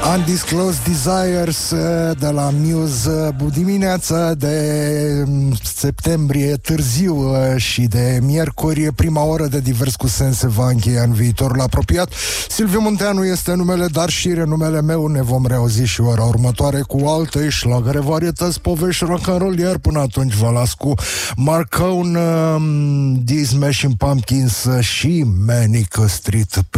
Undisclosed Desires de la Muse, dimineața de septembrie târziu și de miercuri, prima oră de Divers cu Sens se va încheia în viitorul apropiat. Silviu Munteanu este numele, dar și numele meu. Ne vom reauzi și ora următoare cu alte șlagăre, varietăți, povești, rock'n'roll, iar până atunci vă las cu Marcone, The Smashing Pumpkins și Manic Street